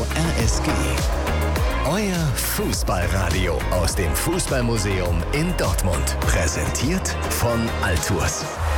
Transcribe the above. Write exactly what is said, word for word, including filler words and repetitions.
R S G. Euer Fußballradio aus dem Fußballmuseum in Dortmund. Präsentiert von Altours.